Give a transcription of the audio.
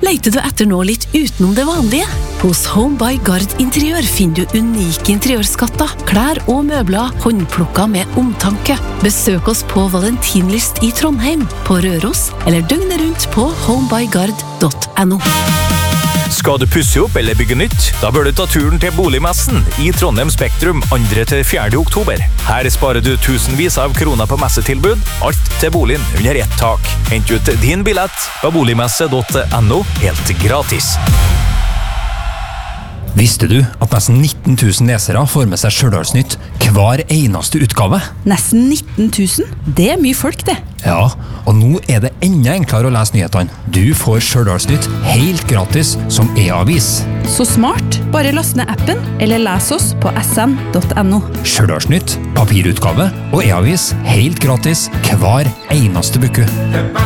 Leiter du etter noe litt utenom det vanlige? Hos Home by Gard Interiør finner du unike interiørskatter, klær og møbler håndplukket med omtanke. Besøk oss på Valentinlyst i Trondheim, på Røros, eller døgnet rundt på homebygard.no. Skal du pusse opp eller bygge nytt? Da bør du ta turen til Boligmessen i Trondheim Spektrum 2.–4. oktober. Her sparer du tusenvis av kroner på messetilbud, alt til boligen under ett tak. Hent ut din billett på boligmesse.no helt gratis. Visste du at nesten 19 000 lesere får med seg Stjørdalsnytt hver eneste utgave? Nesten 19 000? Det er mye folk, det. Ja, og nå er det enda enklere å lese nyhetene. Du får Stjørdalsnytt helt gratis som e-avis. Så smart. Bare last ned appen, eller les oss på sn.no. Stjørdalsnytt, papirutgave og e-avis helt gratis hver eneste uke.